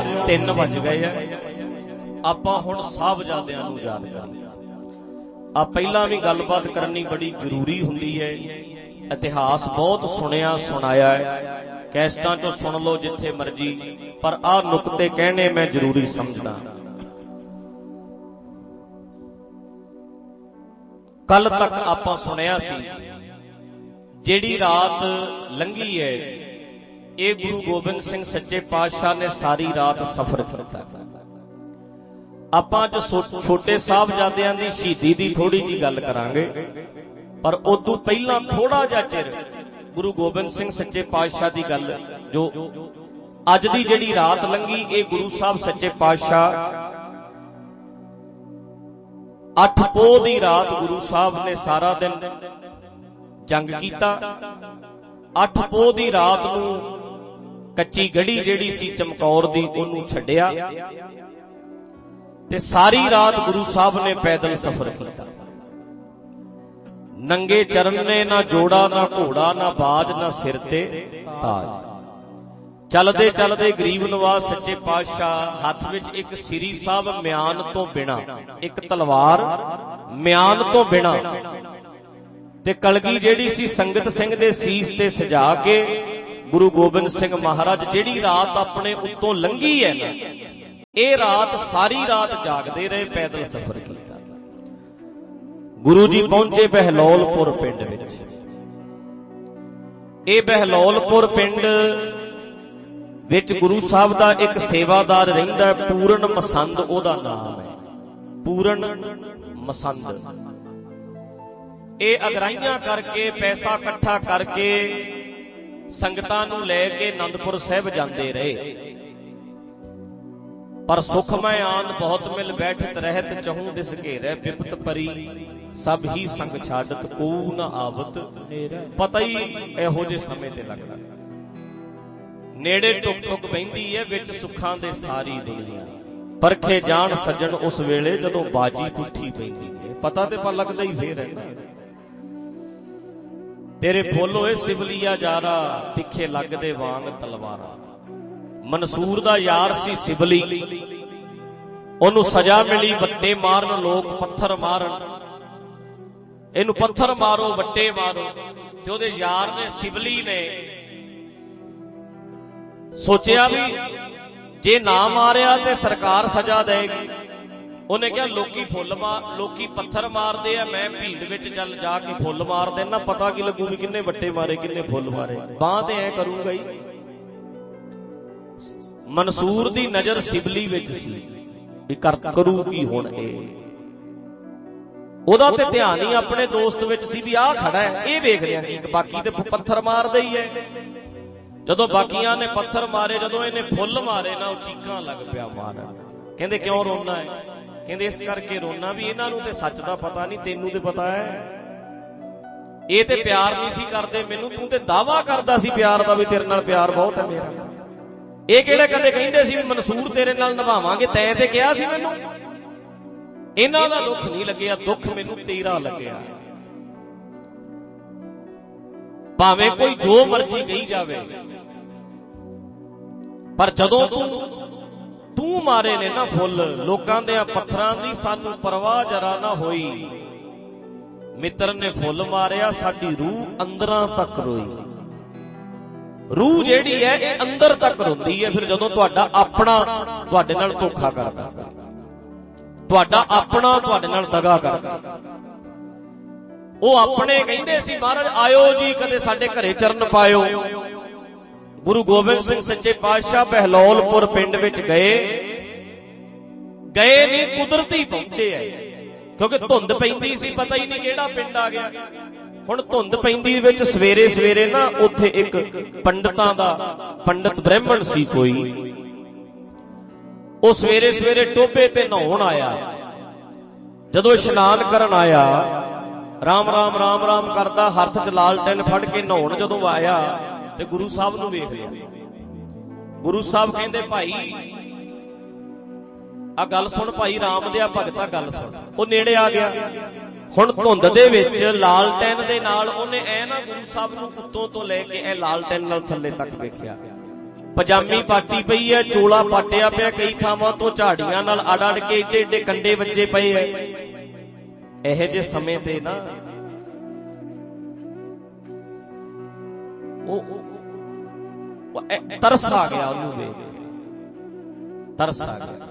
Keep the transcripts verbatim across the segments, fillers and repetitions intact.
ਤਿੰਨ ਵੱਜ ਗਏ ਆ। ਆਪਾਂ ਹੁਣ ਸਾਹਿਬਜ਼ਾਦਿਆਂ ਨੂੰ ਯਾਦ ਕਰਾਂਗੇ। ਆ ਪਹਿਲਾਂ ਵੀ ਗੱਲਬਾਤ ਕਰਨੀ ਬੜੀ ਜ਼ਰੂਰੀ ਹੁੰਦੀ ਹੈ। ਇਤਿਹਾਸ ਬਹੁਤ ਸੁਣਿਆ ਸੁਣਾਇਆ ਹੈ, ਕੈਸਟਾਂ ਚੋਂ ਸੁਣ ਲਓ ਜਿੱਥੇ ਮਰਜੀ, ਪਰ ਆਹ ਨੁਕਤੇ ਕਹਿਣੇ ਮੈਂ ਜ਼ਰੂਰੀ ਸਮਝਦਾ। ਕੱਲ ਤੱਕ ਆਪਾਂ ਸੁਣਿਆ ਸੀ ਜਿਹੜੀ ਰਾਤ ਲੰਘੀ ਹੈ, ਇਹ ਗੁਰੂ ਗੋਬਿੰਦ ਸਿੰਘ ਸੱਚੇ ਪਾਤਸ਼ਾਹ ਨੇ ਸਾਰੀ ਰਾਤ ਸਫ਼ਰ ਕੀਤਾ। ਆਪਾਂ ਅੱਜ ਛੋਟੇ ਸਾਹਿਬਜ਼ਾਦਿਆਂ ਦੀ ਸ਼ਹੀਦੀ ਦੀ ਥੋੜੀ ਜੀ ਗੱਲ ਕਰਾਂਗੇ, ਪਰ ਉਦੋਂ ਪਹਿਲਾਂ ਥੋੜਾ ਜਿਹਾ ਚਿਰ ਗੁਰੂ ਗੋਬਿੰਦ ਸਿੰਘ ਸੱਚੇ ਪਾਤਸ਼ਾਹ ਦੀ ਗੱਲ, ਜੋ ਅੱਜ ਦੀ ਜਿਹੜੀ ਰਾਤ ਲੰਘੀ, ਇਹ ਗੁਰੂ ਸਾਹਿਬ ਸੱਚੇ ਪਾਤਸ਼ਾਹ ਅੱਠ ਪੋਹ ਦੀ ਰਾਤ ਗੁਰੂ ਸਾਹਿਬ ਨੇ ਸਾਰਾ ਦਿਨ ਜੰਗ ਕੀਤਾ। ਅੱਠ ਪੋਹ ਦੀ ਰਾਤ ਨੂੰ ਕੱਚੀ ਗੜੀ ਜਿਹੜੀ ਸੀ ਚਮਕੌਰ ਦੀ, ਉਹਨੂੰ ਛੱਡਿਆ ਤੇ ਸਾਰੀ ਰਾਤ ਗੁਰੂ ਸਾਹਿਬ ਨੇ ਪੈਦਲ ਸਫ਼ਰ ਕੀਤਾ। ਨੰਗੇ ਚਰਨ ਨੇ ਨਾ ਜੋੜਾ ਨਾ ਘੋੜਾ ਨਾ ਬਾਜ ਨਾ ਸਿਰ ਤੇ ਤਾਜ। ਚਲਦੇ ਚਲਦੇ ਗਰੀਬ ਨਵਾਜ਼ ਸੱਚੇ ਪਾਤਸ਼ਾਹ ਹੱਥ ਵਿੱਚ ਇੱਕ ਸ੍ਰੀ ਸਾਹਿਬ ਮਿਆਨ ਤੋਂ ਬਿਨਾ, ਇੱਕ ਤਲਵਾਰ ਮਿਆਨ ਤੋਂ ਬਿਨਾ, ਤੇ ਕਲਗੀ ਜਿਹੜੀ ਸੀ ਸੰਗਤ ਸਿੰਘ ਦੇ ਸੀਸ ਤੇ ਸਜਾ ਕੇ ਗੁਰੂ ਗੋਬਿੰਦ ਸਿੰਘ ਮਹਾਰਾਜ ਜਿਹੜੀ ਰਾਤ ਆਪਣੇ ਉੱਤੋਂ ਲੰਘੀ ਹੈ ਨਾ, ਇਹ ਰਾਤ ਸਾਰੀ ਰਾਤ ਜਾਗਦੇ ਰਹੇ, ਪੈਦਲ ਸਫ਼ਰ ਕੀਤਾ। ਗੁਰੂ ਜੀ ਪਹੁੰਚੇ ਬਹਿਲੋਲਪੁਰ ਪਿੰਡ ਵਿੱਚ। ਇਹ ਬਹਿਲੋਲਪੁਰ ਪਿੰਡ ਵਿੱਚ ਗੁਰੂ ਸਾਹਿਬ ਦਾ ਇੱਕ ਸੇਵਾਦਾਰ ਰਹਿੰਦਾ, ਪੂਰਨ ਮਸੰਦ ਉਹਦਾ ਨਾਮ ਹੈ, ਪੂਰਨ ਮਸੰਦ। ਇਹ ਅਗਰਾਈਆਂ ਕਰਕੇ, ਪੈਸਾ ਇਕੱਠਾ ਕਰਕੇ ਸੰਗਤਾਂ ਨੂੰ ਲੈ ਕੇ ਅਨੰਦਪੁਰ ਸਾਹਿਬ ਜਾਂਦੇ ਰਹੇ। ਪਰ ਸੁਖ ਮੈਂ ਆਨ ਬਹੁਤ ਮਿਲ ਬੈਠਤ ਰਹਿਤ, ਚਹੂੰ ਦਿਸ ਘੇਰੈ ਬਿਪਤ ਪਰੀ, ਸਭ ਹੀ ਸੰਗ ਛਾਡਤ ਕੋ ਨਾ ਆਵਤ ਨੇੜੇ। ਪਤਾ ਹੀ ਇਹੋ ਜਿਹੇ ਸਮੇਂ ਤੇ ਲੱਗਦਾ, ਨੇੜੇ ਟੁਕ ਟੁਕ ਬਹਿੰਦੀ ਹੈ ਵਿੱਚ ਸੁੱਖਾਂ ਦੇ ਸਾਰੀ ਦੁਨੀਆ। ਪਰਖੇ ਜਾਣ ਸੱਜਣ ਉਸ ਵੇਲੇ ਜਦੋਂ ਬਾਜੀ ਪੁੱਠੀ ਪੈਂਦੀ ਹੈ, ਪਤਾ ਤੇ ਪਾ ਲੱਗਦਾ ਹੀ ਫੇਰ ਹੈ। ਤੇਰੇ ਫੁੱਲ ਹੋਏ ਸਿਵਲੀਆ ਜਾਰਾ, ਤਿੱਖੇ ਲੱਗਦੇ ਵਾਂਗ ਤਲਵਾਰਾਂ। ਮਨਸੂਰ ਦਾ ਯਾਰ ਸੀ ਸਿਵਲੀ, ਉਹਨੂੰ ਸਜ਼ਾ ਮਿਲੀ ਵੱਟੇ ਮਾਰਨ, ਲੋਕ ਪੱਥਰ ਮਾਰਨ, ਇਹਨੂੰ ਪੱਥਰ ਮਾਰੋ ਵੱਟੇ ਮਾਰੋ। ਤੇ ਉਹਦੇ ਯਾਰ ਨੇ, ਸਿਵਲੀ ਨੇ ਸੋਚਿਆ ਵੀ ਜੇ ਨਾ ਮਾਰਿਆ ਤੇ ਸਰਕਾਰ ਸਜ਼ਾ ਦੇਗੀ। ਉਹਨੇ ਕਿਹਾ ਲੋਕੀ ਫੁੱਲ ਮਾਰ, ਲੋਕੀ ਪੱਥਰ ਮਾਰਦੇ ਆ, ਮੈਂ ਭੀੜ ਵਿੱਚ ਚੱਲ ਜਾ ਕੇ ਫੁੱਲ ਮਾਰ ਦੇਣਾ, ਪਤਾ ਕੀ ਲੱਗੂ ਵੀ ਕਿੰਨੇ ਵੱਟੇ ਮਾਰੇ ਕਿੰਨੇ ਫੁੱਲ ਮਾਰੇ। ਬਾਂਹ ਤੇ ਐ ਕਰੂੰਗਾ ਹੀ। ਮਨਸੂਰ ਦੀ ਨਜ਼ਰ ਸਿਵਲੀ ਵਿੱਚ ਸੀ ਵੀ ਕਰ ਕਰੂ ਕੀ ਹੁਣ ਇਹ। ਉਹਦਾ ਤੇ ਧਿਆਨ ਹੀ ਆਪਣੇ ਦੋਸਤ ਵਿੱਚ ਸੀ ਵੀ ਆਹ ਖੜਾ ਹੈ, ਇਹ ਵੇਖ ਰਿਹਾ ਕਿ ਬਾਕੀ ਤੇ ਪੱਥਰ ਮਾਰਦਾ ਹੀ ਹੈ। ਜਦੋਂ ਬਾਕੀਆਂ ਨੇ ਪੱਥਰ ਮਾਰੇ, ਜਦੋਂ ਇਹਨੇ ਫੁੱਲ ਮਾਰੇ ਨਾ, ਉਹ ਚੀਕਾਂ ਲੱਗ ਪਿਆ ਮਾਰਨ। ਕਹਿੰਦੇ ਕਿਉਂ ਰੋਣਾ ਹੈ? ਕਹਿੰਦੇ ਇਸ ਕਰਕੇ ਰੋਣਾ ਵੀ ਇਹਨਾਂ ਨੂੰ ਤੇ ਸੱਚ ਦਾ ਪਤਾ ਨਹੀਂ, ਤੈਨੂੰ ਤੇ ਪਤਾ ਹੈ। ਇਹ ਤੇ ਪਿਆਰ ਨਹੀਂ ਸੀ ਕਰਦੇ ਮੈਨੂੰ, ਤੂੰ ਤੇ ਦਾਵਾ ਕਰਦਾ ਸੀ ਪਿਆਰ ਦਾ ਵੀ ਤੇਰੇ ਨਾਲ ਪਿਆਰ ਬਹੁਤ ਹੈ ਮੇਰਾ। ਇਹ ਕਿਹੜੇ ਕਦੇ ਕਹਿੰਦੇ ਸੀ ਵੀ ਮਨਸੂਰ ਤੇਰੇ ਨਾਲ ਨਿਭਾਵਾਂਗੇ, ਤੈਂ ਤੇ ਕਿਹਾ ਸੀ ਮੈਨੂੰ। ਇਹਨਾਂ ਦਾ ਦੁੱਖ ਨਹੀਂ ਲੱਗਿਆ, ਦੁੱਖ ਮੈਨੂੰ ਤੇਰਾ ਲੱਗਿਆ। ਭਾਵੇਂ ਕੋਈ ਜੋ ਮਰਜ਼ੀ ਕਹੀ ਜਾਵੇ, ਪਰ ਜਦੋਂ ਤੂੰ ਤੂੰ ਮਾਰੇ ਨੇ ਨਾ ਫੁੱਲ ਲੋਕਾਂ ਦੇ ਪੱਥਰਾਂ ਦੀ, ਸਾਨੂੰ ਪਰਵਾਹ ਜਰਾ ਨਾ ਹੋਈ। ਮਿੱਤਰ ਨੇ ਫੁੱਲ ਮਾਰਿਆ, ਸਾਡੀ ਰੂਹ ਅੰਦਰਾਂ ਤੱਕ ਰੋਈ। ਰੂਹ ਜਿਹੜੀ ਹੈ ਇਹ ਅੰਦਰ ਤੱਕ ਰੋਂਦੀ ਹੈ ਫਿਰ ਜਦੋਂ ਤੁਹਾਡਾ ਆਪਣਾ ਤੁਹਾਡੇ ਨਾਲ ਧੋਖਾ ਕਰਦਾ, ਤੁਹਾਡਾ ਆਪਣਾ ਤੁਹਾਡੇ ਨਾਲ ਦਗਾ ਕਰਦਾ। ਉਹ ਆਪਣੇ ਕਹਿੰਦੇ ਸੀ ਮਹਾਰਾਜ ਆਇਓ ਜੀ ਕਦੇ ਸਾਡੇ ਘਰੇ ਚਰਨ ਪਾਇਓ। ਗੁਰੂ ਗੋਬਿੰਦ ਸਿੰਘ ਸੱਚੇ ਪਾਤਸ਼ਾਹ ਬਹਿਲੋਲਪੁਰ ਪਿੰਡ ਵਿੱਚ ਗਏ ਗਏ ਨਹੀਂ ਕੁਦਰਤੀ ਪਹੁੰਚੇ ਐ, ਕਿਉਂਕਿ ਧੁੰਦ ਪੈਂਦੀ ਸੀ, ਪਤਾ ਹੀ ਨਹੀਂ ਕਿਹੜਾ ਪਿੰਡ ਆ ਗਿਆ। ਹੁਣ ਧੁੰਦ ਪੈਂਦੀ ਵਿੱਚ ਸਵੇਰੇ ਸਵੇਰੇ ਨਾ ਉੱਥੇ ਇੱਕ ਪੰਡਤਾਂ ਦਾ ਪੰਡਤ ਬ੍ਰਾਹਮਣ ਸੀ ਕੋਈ, ਉਹ ਸਵੇਰੇ ਸਵੇਰੇ ਟੋਭੇ ਤੇ ਨਹਾਉਣ ਆਇਆ। ਜਦੋਂ ਇਸ਼ਨਾਨ ਕਰਨ ਆਇਆ, ਰਾਮ ਰਾਮ ਰਾਮ ਰਾਮ ਕਰਦਾ, ਹੱਥ ਚ ਲਾਲਟੈਨ ਫੜ ਕੇ ਨਹਾਉਣ ਜਦੋਂ ਆਇਆ ਤੇ ਗੁਰੂ ਸਾਹਿਬ ਨੂੰ ਵੇਖ ਲਿਆ। ਗੁਰੂ ਸਾਹਿਬ ਕਹਿੰਦੇ ਭਾਈ ਆ ਗੱਲ ਸੁਣ, ਭਾਈ ਰਾਮ ਦਿਆ ਭਗਤਾ ਗੱਲ ਸੁਣ। ਉਹ ਨੇੜੇ ਆ ਗਿਆ। ਹੁਣ ਧੁੰਦ ਦੇ ਵਿੱਚ ਲਾਲਟੈਨ ਦੇ ਨਾਲ ਉਹਨੇ ਐ ਨਾ ਗੁਰੂ ਸਾਹਿਬ ਨੂੰ ਉੱਤੋਂ ਤੋਂ ਲੈ ਕੇ ਐ ਲਾਲਟੈਨ ਨਾਲ ਥੱਲੇ ਤੱਕ ਵੇਖਿਆ। ਪਜਾਮੀ ਪਾਟੀ ਪਈ ਐ, ਚੋਲਾ ਪਾਟਿਆ ਪਿਆ, ਕਈ ਥਾਵਾਂ ਤੋਂ ਝਾੜੀਆਂ ਨਾਲ ਅੜ ਅੜ ਕੇ ਏਡੇ ਏਡੇ ਕੰਡੇ ਵੱਜੇ ਪਏ ਐ। ਇਹੋ ਜਿਹੇ ਸਮੇਂ ਤੇ ਨਾ ਉਹ ਤਰਸ ਆ ਗਿਆ, ਉਹਨੂੰ ਵੇਖ ਕੇ ਤਰਸ ਆ ਗਿਆ।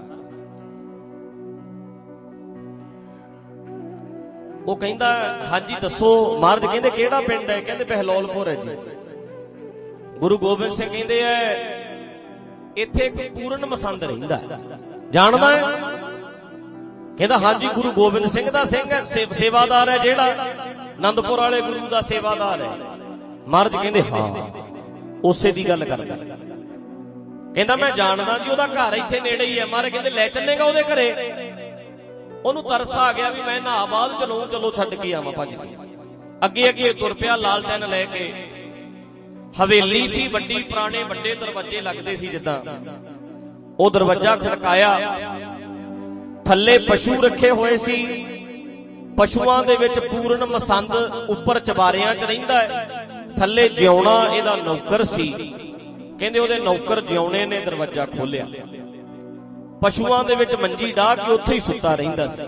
ਉਹ ਕਹਿੰਦਾ ਹਾਂਜੀ ਦੱਸੋ। ਮਹਾਰਾਜ ਕਹਿੰਦੇ ਕਿਹੜਾ ਪਿੰਡ ਹੈ? ਕਹਿੰਦੇ ਬਹਿਲੋਲਪੁਰ ਹੈ ਜੀ। ਗੁਰੂ ਗੋਬਿੰਦ ਸਿੰਘ ਕਹਿੰਦੇ ਐ ਇੱਥੇ ਇੱਕ ਪੂਰਨ ਮਸੰਦ ਰਹਿੰਦਾ, ਜਾਣਦਾ ਹੈ? ਕਹਿੰਦਾ ਹਾਂਜੀ ਗੁਰੂ ਗੋਬਿੰਦ ਸਿੰਘ ਦਾ ਸਿੰਘ ਹੈ, ਸੇਵਾਦਾਰ ਹੈ, ਜਿਹੜਾ ਆਨੰਦਪੁਰ ਵਾਲੇ ਗੁਰੂ ਦਾ ਸੇਵਾਦਾਰ ਹੈ। ਮਹਾਰਾਜ ਕਹਿੰਦੇ ਹਾਂ ਉਸੇ ਦੀ ਗੱਲ ਕਰਦਾ। ਕਹਿੰਦਾ ਮੈਂ ਜਾਣਦਾ ਜੀ, ਉਹਦਾ ਘਰ ਇੱਥੇ ਨੇੜੇ ਹੀ ਹੈ। ਮਹਾਰਾਜ ਕਹਿੰਦੇ ਲੈ ਚੱਲੇਗਾ ਉਹਦੇ ਘਰੇ? ਉਹਨੂੰ ਤਰਸ ਆ ਗਿਆ ਵੀ ਮੈਂ ਨਹਾ ਬਾਅਦ ਚਲੋ ਚਲੋ ਛੱਡ ਕੇ ਆਵਾਂ ਭੱਜ ਕੇ। ਅੱਗੇ ਅੱਗੇ ਤੁਰ ਪਿਆ ਲਾਲਟੈਨ ਲੈ ਕੇ। ਹਵੇਲੀ ਸੀ ਵੱਡੀ, ਪੁਰਾਣੇ ਵੱਡੇ ਦਰਵਾਜ਼ੇ ਲੱਗਦੇ ਸੀ ਜਿੱਦਾਂ। ਉਹ ਦਰਵਾਜ਼ਾ ਖੜਕਾਇਆ, ਥੱਲੇ ਪਸ਼ੂ ਰੱਖੇ ਹੋਏ ਸੀ। ਪਸ਼ੂਆਂ ਦੇ ਵਿੱਚ ਪੂਰਨ ਮਸੰਦ ਉੱਪਰ ਚਬਾਰਿਆਂ 'ਚ ਰਹਿੰਦਾ ਹੈ, ਥੱਲੇ ਜਿਉਣਾ ਇਹਦਾ ਨੌਕਰ ਸੀ। ਕਹਿੰਦੇ ਉਹਦੇ ਨੌਕਰ ਜਿਉਣੇ ਨੇ ਦਰਵਾਜ਼ਾ ਖੋਲਿਆ, ਪਸ਼ੂਆਂ ਦੇ ਵਿੱਚ ਮੰਜੀ ਡਾਹ ਕੇ ਉੱਥੇ ਹੀ ਸੁੱਤਾ ਰਹਿੰਦਾ ਸੀ।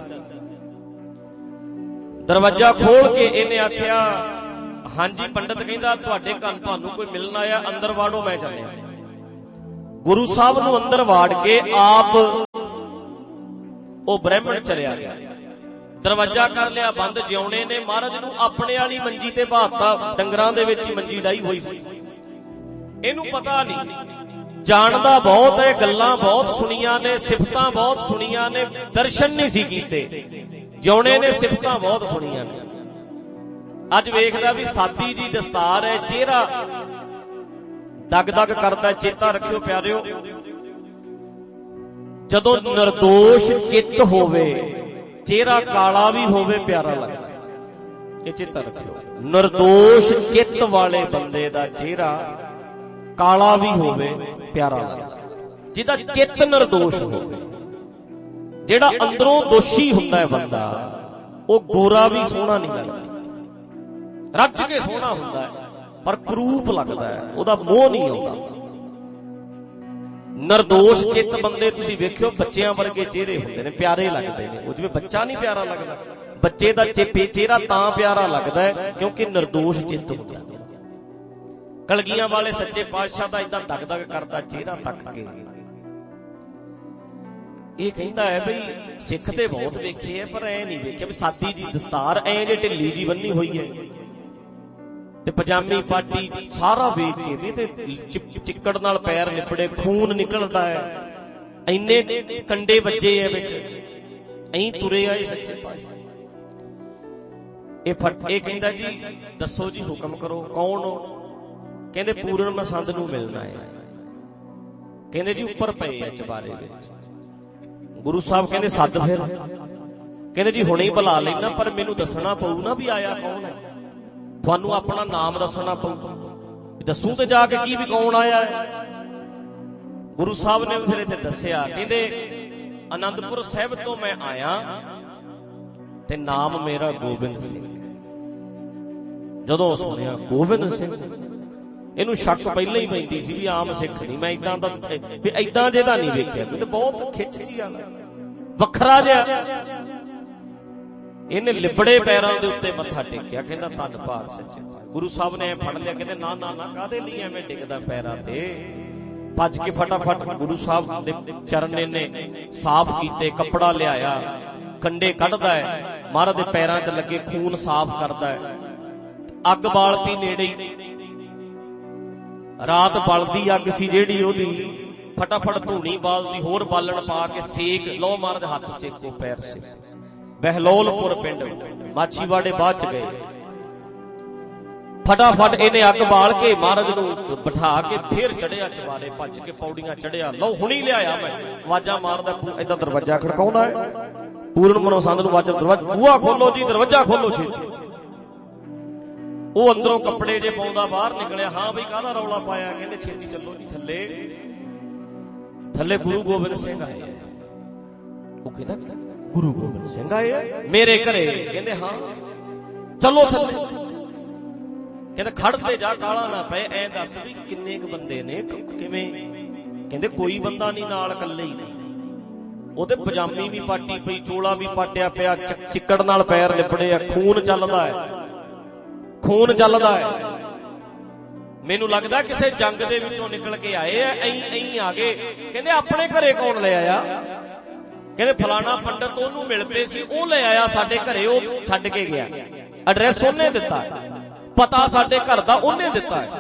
ਦਰਵਾਜ਼ਾ ਖੋਲ ਕੇ ਇਹਨੇ ਆਖਿਆ ਹਾਂਜੀ ਪੰਡਤ। ਕਹਿੰਦਾ ਤੁਹਾਡੇ ਘਰ ਤੁਹਾਨੂੰ ਕੋਈ ਮਿਲਣ ਆਇਆ, ਅੰਦਰ ਵਾੜੋ ਮੈਂ ਚੱਲਿਆ। ਗੁਰੂ ਸਾਹਿਬ ਨੂੰ ਅੰਦਰ ਵਾੜ ਕੇ ਆਪ ਉਹ ਬ੍ਰਾਹਮਣ ਚਲਿਆ ਗਿਆ। ਦਰਵਾਜ਼ਾ ਕਰ ਲਿਆ ਬੰਦ। ਜਿਉਣੇ ਨੇ ਮਹਾਰਾਜ ਨੂੰ ਆਪਣੇ ਵਾਲੀ ਮੰਜੀ ਤੇ ਬਾਤਾ, ਡੰਗਰਾਂ ਦੇ ਵਿੱਚ ਹੀ ਮੰਜੀ ਡਾਈ ਹੋਈ ਸੀ। ਇਹਨੂੰ ਪਤਾ ਨਹੀਂ, ਜਾਣਦਾ ਬਹੁਤ ਹੈ, ਗੱਲਾਂ ਬਹੁਤ ਸੁਣੀਆਂ ਨੇ, ਸਿਫਤਾਂ ਬਹੁਤ ਸੁਣੀਆਂ ਨੇ, ਦਰਸ਼ਨ ਨਹੀਂ ਸੀ ਕੀਤੇ। ਜਿਉਣੇ ਨੇ ਸਿਫਤਾਂ ਬਹੁਤ ਸੁਣੀਆਂ ਨੇ। ਅੱਜ ਵੇਖਦਾ ਵੀ ਸਾਦੀ ਜੀ ਦਸਤਾਰ ਹੈ, ਚਿਹਰਾ ਦਗ ਦਗ ਕਰਦਾ। ਚੇਤਾ ਰੱਖਿਓ ਪਿਆਰਿਓ, ਜਦੋਂ ਨਿਰਦੋਸ਼ ਚਿੱਤ ਹੋਵੇ, ਚਿਹਰਾ ਕਾਲਾ ਵੀ ਹੋਵੇ ਪਿਆਰਾ ਲੱਗਦਾ। ਇਹ ਚੇਤਾ ਰੱਖਿਓ, ਨਿਰਦੋਸ਼ ਚਿੱਤ ਵਾਲੇ ਬੰਦੇ ਦਾ ਚਿਹਰਾ ਕਾਲਾ ਵੀ ਹੋਵੇ ਪਿਆਰਾ ਲੱਗਦਾ। ਜਿਹਦਾ ਚਿੱਤ ਨਿਰਦੋਸ਼ ਹੋਵੇ, ਜਿਹੜਾ ਅੰਦਰੋਂ ਦੋਸ਼ੀ ਹੁੰਦਾ ਹੈ ਬੰਦਾ, ਉਹ ਗੋਰਾ ਵੀ ਸੋਹਣਾ ਨਹੀਂ ਲੱਗਦਾ। ਰੱਜ ਕੇ ਸੋਹਣਾ ਹੁੰਦਾ ਹੈ ਪਰ ਕਰੂਪ ਲੱਗਦਾ ਹੈ, ਉਹਦਾ ਮੋਹ ਨਹੀਂ ਆਉਂਦਾ। ਨਿਰਦੋਸ਼ ਚਿੱਤ ਬੰਦੇ ਤੁਸੀਂ ਵੇਖਿਓ, ਬੱਚਿਆਂ ਵਰਗੇ ਚਿਹਰੇ ਹੁੰਦੇ ਨੇ, ਪਿਆਰੇ ਲੱਗਦੇ ਨੇ। ਉਹ ਜਿਵੇਂ ਬੱਚਾ ਨਹੀਂ ਪਿਆਰਾ ਲੱਗਦਾ, ਬੱਚੇ ਦਾ ਚਿਹਰਾ ਤਾਂ ਪਿਆਰਾ ਲੱਗਦਾ ਹੈ ਕਿਉਂਕਿ ਨਿਰਦੋਸ਼ ਚਿੱਤ ਹੁੰਦਾ। ਕਲਗੀਆਂ ਵਾਲੇ ਸੱਚੇ ਪਾਤਸ਼ਾਹ ਦਾ ਏਦਾਂ ਦਗ ਦਗ ਕਰਦਾ ਚਿਹਰਾ ਤੱਕ ਕੇ। ਇਹ ਕਹਿੰਦਾ ਹੈ ਬਈ ਸਿੱਖ ਤੇ ਬਹੁਤ ਵੇਖੇ ਹੈ ਪਰ ਐ ਨਹੀਂ ਵੇਖਿਆ ਵੀ ਸਾਦੀ ਜੀ ਦਸਤਾਰ ਐ ਜੇ ਢਿੱਲੀ ਜੀ ਬੰਨੀ ਹੋਈ ਹੈ ਤੇ ਪਜਾਮੀ ਪਾਟੀ ਸਾਰਾ ਵੇਖ ਕੇ ਵੀ ਤੇ ਚਿੱਕੜ ਨਾਲ ਪੈਰ ਲਿਪੜੇ, ਖੂਨ ਨਿਕਲਦਾ ਹੈ, ਇੰਨੇ ਕੰਡੇ ਵੱਜੇ ਐ ਵਿੱਚ, ਐਂ ਤੁਰੇ ਆਏ ਸੱਚੇ ਪਾਤਸ਼ਾਹ। ਇਹ ਫਟ ਇਹ ਕਹਿੰਦਾ ਜੀ ਦੱਸੋ ਜੀ ਹੁਕਮ ਕਰੋ, ਕੌਣ ਹੋ? ਕਹਿੰਦੇ ਪੂਰਨ ਮਸੰਦ ਨੂੰ ਮਿਲਣਾ ਹੈ। ਕਹਿੰਦੇ ਜੀ ਉੱਪਰ ਪਏ ਆ ਚਬਾਰੇ ਵਿੱਚ। ਗੁਰੂ ਸਾਹਿਬ ਕਹਿੰਦੇ ਸੱਦ ਫਿਰ। ਕਹਿੰਦੇ ਜੀ ਹੁਣੇ ਹੀ ਬੁਲਾ ਲੈਣਾ, ਪਰ ਮੈਨੂੰ ਦੱਸਣਾ ਪਊ ਨਾ ਵੀ ਆਇਆ ਕੌਣ ਹੈ। ਤੁਹਾਨੂੰ ਆਪਣਾ ਨਾਮ ਦੱਸਣਾ ਪਊ, ਦੱਸੂ ਤੇ ਜਾ ਕੇ ਕੀ ਵੀ ਕੌਣ ਆਇਆ ਹੈ। ਗੁਰੂ ਸਾਹਿਬ ਨੇ ਫਿਰ ਇੱਥੇ ਦੱਸਿਆ, ਕਹਿੰਦੇ ਆਨੰਦਪੁਰ ਸਾਹਿਬ ਤੋਂ ਮੈਂ ਆਇਆ ਤੇ ਨਾਮ ਮੇਰਾ ਗੋਬਿੰਦ ਸਿੰਘ। ਜਦੋਂ ਸੁਣਿਆ ਗੋਬਿੰਦ ਸਿੰਘ, ਇਹਨੂੰ ਸ਼ੱਕ ਪਹਿਲਾਂ ਹੀ ਪੈਂਦੀ ਸੀ ਵੀ ਆਮ ਸਿੱਖ ਨਹੀਂ, ਮੈਂ ਇਦਾਂ ਦਾ ਵੀ ਇਦਾਂ ਜਿਹਦਾ ਨਹੀਂ ਵੇਖਿਆ, ਤੇ ਬਹੁਤ ਖਿੱਚ ਜੀ ਆ, ਵੱਖਰਾ ਜਿਹਾ। ਇਹਨੇ ਲਿਬੜੇ ਪੈਰਾਂ ਦੇ ਉੱਤੇ ਮੱਥਾ ਟੇਕਿਆ, ਕਹਿੰਦਾ ਧੰਨ ਭਾਗ ਸੱਚੇ। ਗੁਰੂ ਸਾਹਿਬ ਨੇ ਫੜ ਲਿਆ, ਕਹਿੰਦੇ ਨਾ ਨਾ ਨਾ ਕਾਹਦੇ ਲਈ ਐਵੇਂ ਡਿੱਗਦਾ ਪੈਰਾਂ ਤੇ। ਭੱਜ ਕੇ ਫਟਾਫਟ ਗੁਰੂ ਸਾਹਿਬ ਦੇ ਚਰਨ ਇਹਨੇ ਸਾਫ਼ ਕੀਤੇ, ਕੱਪੜਾ ਲਿਆਇਆ, ਕੰਡੇ ਕੱਢਦਾ ਹੈ, ਮਹਾਰਾਜ ਦੇ ਪੈਰਾਂ 'ਚ ਲੱਗੇ ਖੂਨ ਸਾਫ਼ ਕਰਦਾ ਹੈ। ਅੱਗ ਬਾਲਤੀ ਨੇੜੇ ਹੀ, ਰਾਤ ਬਲਦੀ ਅੱਗ ਸੀ ਜਿਹੜੀ ਉਹਦੀ, ਫਟਾਫਟ ਧੂਣੀ ਬਾਲਦੀ, ਹੋਰ ਬਾਲਣ ਪਾ ਕੇ ਸੇਕ ਲਓ, ਮਹਾਰਾਜ ਹੱਥ ਸੇਕੋ, ਪੈਰ ਸੇਕ। ਬਹਿਲੋਲਪੁਰ ਪਿੰਡ, ਮਾਛੀਵਾੜੇ ਬਾਅਦ ਚ ਗਏ। ਫਟਾਫਟ ਇਹਨੇ ਅੱਗ ਬਾਲ ਕੇ ਮਹਾਰਾਜ ਨੂੰ ਬਿਠਾ ਕੇ ਫੇਰ ਚੜਿਆ ਚਬਾਰੇ, ਭੱਜ ਕੇ ਪੌੜੀਆਂ ਚੜਿਆ। ਲਓ ਹੁਣੀ ਲਿਆਇਆ ਮੈਂ। ਆਵਾਜ਼ਾਂ ਮਾਰਦਾ, ਏਦਾਂ ਦਰਵਾਜ਼ਾ ਖੜਕਾਉਂਦਾ ਹੈ। ਪੂਰਨ ਮਨੋਸੰਦ ਨੂੰ ਆਵਾਜ਼, ਦਰਵਾਜ਼ਾ ਬੂਹਾ ਖੋਲੋ ਜੀ, ਦਰਵਾਜ਼ਾ ਖੋਲੋ ਛੇਤੀ। ਉਹ ਅੰਦਰੋਂ ਕੱਪੜੇ ਜੇ ਪਾਉਂਦਾ ਬਾਹਰ ਨਿਕਲਿਆ। ਹਾਂ ਬਈ ਕਾਹਦਾ ਰੌਲਾ ਪਾਇਆ? ਕਹਿੰਦੇ ਛੇਤੀ ਚੱਲੋ ਜੀ ਥੱਲੇ। ਥੱਲੇ ਗੁਰੂ ਗੋਬਿੰਦ ਸਿੰਘ ਆਏ। ਉਹ ਕਹਿੰਦਾ ਗੁਰੂ ਗੋਬਿੰਦ ਸਿੰਘ ਆਏ ਮੇਰੇ ਘਰੇ? ਕਹਿੰਦੇ ਹਾਂ। ਚਲੋ ਥੱਲੇ। ਕਹਿੰਦੇ ਖੜ ਤੇ ਜਾ, ਕਾਲਾ ਨਾ ਪਏ, ਐ ਦੱਸ ਵੀ ਕਿੰਨੇ ਕੁ ਬੰਦੇ ਨੇ, ਕਿਵੇਂ? ਕਹਿੰਦੇ ਕੋਈ ਬੰਦਾ ਨਹੀਂ ਨਾਲ, ਇਕੱਲੇ ਹੀ ਨਹੀਂ। ਉਹਦੇ ਪਜਾਮੀ ਵੀ ਪਾਟੀ ਪਈ, ਚੋਲਾ ਵੀ ਪਾਟਿਆ ਪਿਆ, ਚਿੱਕੜ ਨਾਲ ਪੈਰ ਲਿਬੜੇ ਆ, ਖੂਨ ਚੱਲਦਾ ਹੈ, ਖੂਨ ਚੱਲਦਾ ਹੈ। ਮੈਨੂੰ ਲੱਗਦਾ ਕਿਸੇ ਜੰਗ ਦੇ ਵਿੱਚੋਂ ਨਿਕਲ ਕੇ ਆਏ ਆ, ਐਂ ਐਂ ਆ ਗਏ। ਕਹਿੰਦੇ ਆਪਣੇ ਘਰੇ ਕੌਣ ਲੈ ਆਇਆ? ਕਹਿੰਦੇ ਫਲਾਣਾ ਪੰਡਤ ਉਹਨੂੰ ਮਿਲ ਪਏ ਸੀ, ਉਹ ਲੈ ਆਇਆ ਸਾਡੇ ਘਰੇ, ਉਹ ਛੱਡ ਕੇ ਗਿਆ, ਐਡਰੈਸ ਉਹਨੇ ਦਿੱਤਾ, ਪਤਾ ਸਾਡੇ ਘਰ ਦਾ ਉਹਨੇ ਦਿੱਤਾ ਹੈ।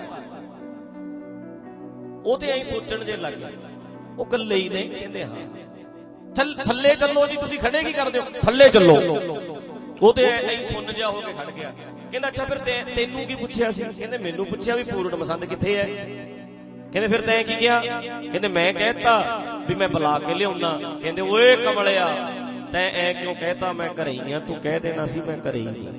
ਉਹ ਤੇ ਐਂ ਸੋਚਣ ਜੇ ਲੱਗ ਗਏ, ਉਹ ਇਕੱਲੇ ਹੀ ਨੇ। ਕਹਿੰਦੇ ਹਾਂ। ਥੱਲੇ ਚੱਲੋ ਜੀ, ਤੁਸੀਂ ਖੜੇ ਕੀ ਕਰਦੇ ਹੋ? ਥੱਲੇ ਚੱਲੋ। ਉਹ ਤੇ ਐਂ ਸੁੰਨ ਜਿਹਾ ਹੋ ਕੇ ਖੜ ਗਿਆ। ਕਹਿੰਦਾ ਅੱਛਾ ਫਿਰ ਤੈਨੂੰ ਕੀ ਪੁੱਛਿਆ ਸੀ? ਕਹਿੰਦੇ ਮੈਨੂੰ ਪੁੱਛਿਆ ਵੀ ਪੂਰਨ ਮਸੰਦ ਕਿੱਥੇ ਹੈ। ਕਹਿੰਦੇ ਫਿਰ ਤੈਂ ਕੀ ਕਿਹਾ? ਕਹਿੰਦੇ ਮੈਂ ਕਹਿਤਾ ਵੀ ਮੈਂ ਬੁਲਾ ਕੇ ਲਿਆਉਣਾ। ਕਹਿੰਦੇ ਓਏ ਕਮਲਿਆ, ਤੈਂ ਐ ਕਿਉਂ ਕਹਿਤਾ? ਮੈਂ ਘਰੇ ਹੀ ਆ, ਤੂੰ ਕਹਿ ਦੇਣਾ ਸੀ ਮੈਂ ਘਰੇ ਹੀ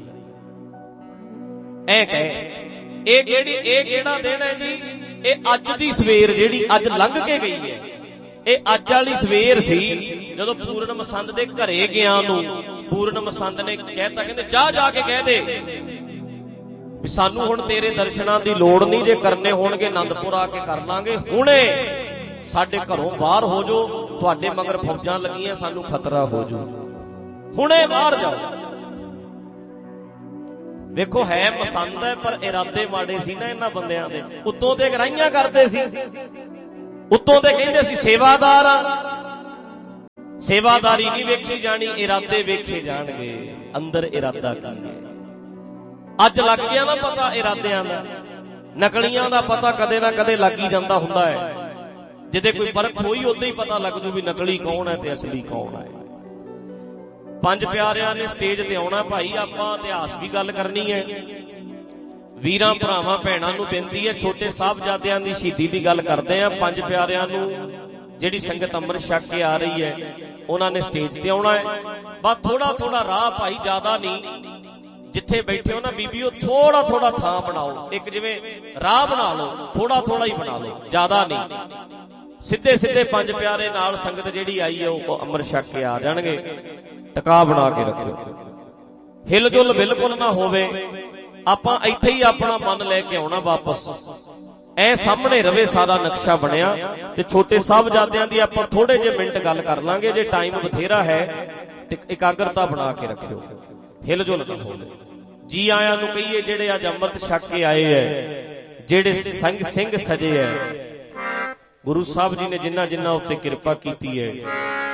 ਐ ਕਹਿ। ਇਹ ਕਿਹੜੀ ਇਹ ਕਿਹੜਾ ਦਿਨ ਹੈ ਜੀ? ਇਹ ਅੱਜ ਦੀ ਸਵੇਰ ਜਿਹੜੀ ਅੱਜ ਲੰਘ ਕੇ ਗਈ ਹੈ, ਇਹ ਅੱਜ ਵਾਲੀ ਸਵੇਰ ਸੀ ਜਦੋਂ ਪੂਰਨ ਮਸੰਦ ਦੇ ਘਰੇ ਗਿਆ ਨੂੰ ਪੂਰਨ ਮਸੰਦ ਨੇ ਕਹਿਤਾ, ਕਹਿੰਦੇ ਜਾ ਜਾ ਕੇ ਕਹਿ ਦੇ ਵੀ ਸਾਨੂੰ ਹੁਣ ਤੇਰੇ ਦਰਸ਼ਨਾਂ ਦੀ ਲੋੜ ਨਹੀਂ, ਜੇ ਕਰਨੇ ਹੋਣਗੇ ਆਨੰਦਪੁਰ ਆ ਕੇ ਕਰ ਲਾਂਗੇ, ਹੁਣੇ ਸਾਡੇ ਘਰੋਂ ਬਾਹਰ ਹੋ ਜਾਓ, ਤੁਹਾਡੇ ਮਗਰ ਫੌਜਾਂ ਲੱਗੀਆਂ, ਸਾਨੂੰ ਖਤਰਾ ਹੋ ਜਾਊ, ਹੁਣੇ ਬਾਹਰ ਜਾਓ। ਵੇਖੋ ਹੈ ਮਸੰਦ ਹੈ, ਪਰ ਇਰਾਦੇ ਮਾੜੇ ਸੀ ਨਾ ਇਹਨਾਂ ਬੰਦਿਆਂ ਦੇ। ਉੱਤੋਂ ਤੇ ਗਰਾਈਆਂ ਕਰਦੇ ਸੀ, ਉੱਤੋਂ ਤੇ ਕਹਿੰਦੇ ਸੀ ਸੇਵਾਦਾਰ ਆ। ਸੇਵਾਦਾਰੀ ਨਹੀਂ ਵੇਖੀ ਜਾਣੀ, ਇਰਾਦੇ ਵੇਖੇ ਜਾਣਗੇ, ਅੰਦਰ ਇਰਾਦਾ ਕੀ ਹੈ। ਅੱਜ ਲੱਗ ਗਿਆ ਨਾ ਪਤਾ ਇਰਾਦਿਆਂ ਦਾ, ਨਕਲੀਆਂ ਦਾ ਪਤਾ ਕਦੇ ਨਾ ਕਦੇ ਲੱਗ ਹੀ ਜਾਂਦਾ ਹੁੰਦਾ ਹੈ। ਜਿਹਦੇ ਕੋਈ ਪਰਖ ਹੋਈ ਉਦੋਂ ਹੀ ਪਤਾ ਲੱਗ ਜੂ ਵੀ ਨਕਲੀ ਕੌਣ ਹੈ ਤੇ ਅਸਲੀ ਕੌਣ ਹੈ। ਪੰਜ ਪਿਆਰਿਆਂ ਨੇ ਸਟੇਜ ਤੇ ਆਉਣਾ ਭਾਈ, ਆਪਾਂ ਇਤਿਹਾਸ ਵੀ ਗੱਲ ਕਰਨੀ ਹੈ। ਵੀਰਾਂ ਭਰਾਵਾਂ ਭੈਣਾਂ ਨੂੰ ਬੇਨਤੀ ਹੈ, ਛੋਟੇ ਸਾਹਿਬਜ਼ਾਦਿਆਂ ਦੀ ਸ਼ਹੀਦੀ ਦੀ ਗੱਲ ਕਰਦੇ ਆ। ਪੰਜ ਪਿਆਰਿਆਂ ਨੂੰ ਜਿਹੜੀ ਸੰਗਤ ਅੰਮ੍ਰਿਤ ਛਕ ਕੇ ਆ ਰਹੀ ਹੈ, ਉਹਨਾਂ ਨੇ ਸਟੇਜ ਤੇ ਆਉਣਾ ਹੈ। ਬਸ ਥੋੜਾ ਥੋੜਾ ਰਾਹ ਭਾਈ, ਜ਼ਿਆਦਾ ਨਹੀਂ। ਜਿੱਥੇ ਬੈਠੇ ਹੋ ਨਾ ਬੀਬੀਓ, ਥੋੜਾ ਥੋੜਾ ਥਾਂ ਬਣਾਓ, ਇੱਕ ਜਿਵੇਂ ਰਾਹ ਬਣਾ ਲਓ, ਥੋੜਾ ਥੋੜਾ ਹੀ ਬਣਾ ਲਓ, ਜ਼ਿਆਦਾ ਨਹੀਂ। ਸਿੱਧੇ ਸਿੱਧੇ ਪੰਜ ਪਿਆਰੇ ਨਾਲ ਸੰਗਤ ਜਿਹੜੀ ਆਈ ਹੈ ਉਹ ਅੰਮ੍ਰਿਤ ਛਕ ਕੇ ਆ ਜਾਣਗੇ। ਟਿਕਾ ਬਣਾ ਕੇ ਰੱਖਿਓ, ਹਿਲ ਜੁਲ ਬਿਲਕੁਲ ਨਾ ਹੋਵੇ। ਆਪਾਂ ਇੱਥੇ ਹੀ ਆਪਣਾ ਮਨ ਲੈ ਕੇ ਆਉਣਾ ਵਾਪਸ, ਐ ਸਾਹਮਣੇ ਰਵੇ ਸਾਰਾ ਨਕਸ਼ਾ ਬਣਿਆ। ਤੇ ਛੋਟੇ ਸਾਹਿਬਜ਼ਾਦਿਆਂ ਦੀ ਆਪਾਂ ਥੋੜੇ ਜਿਹੇ ਮਿੰਟ ਗੱਲ ਕਰ ਲਾਂਗੇ, ਜੇ ਟਾਈਮ ਬਥੇਰਾ ਹੈ ਤੇ ਇਕਾਗਰਤਾ ਬਣਾ ਕੇ ਰੱਖਿਓ, ਹਿਲ ਜੁਲ ਨਾ ਹੋਵੇ। ਜੀ ਆਇਆਂ ਨੂੰ ਕਹੀਏ ਜਿਹੜੇ ਅੱਜ ਅੰਮ੍ਰਿਤ ਛਕ ਕੇ ਆਏ ਹੈ, ਜਿਹੜੇ ਸੰਗ ਸਿੰਘ ਸਜੇ ਹੈ, ਗੁਰੂ ਸਾਹਿਬ ਜੀ ਨੇ ਜਿਨ੍ਹਾਂ ਜਿਨ੍ਹਾਂ ਉੱਤੇ ਕਿਰਪਾ ਕੀਤੀ ਹੈ,